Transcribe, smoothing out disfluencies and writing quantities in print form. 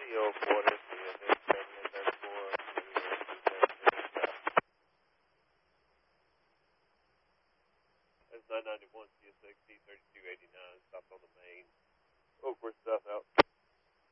Oak Water, CFX 7834. That's 991 CSX D3289, stopped on the main. Oak Water stuff out.